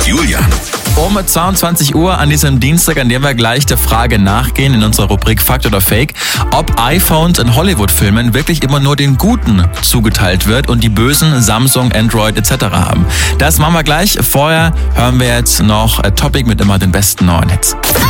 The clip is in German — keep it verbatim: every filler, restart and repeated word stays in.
Julian. Um zweiundzwanzig Uhr an diesem Dienstag, an dem wir gleich der Frage nachgehen in unserer Rubrik Fakt oder Fake, ob iPhones in Hollywood-Filmen wirklich immer nur den Guten zugeteilt wird und die Bösen Samsung, Android et cetera haben. Das machen wir gleich. Vorher hören wir jetzt noch Topic mit immer den besten neuen Hits.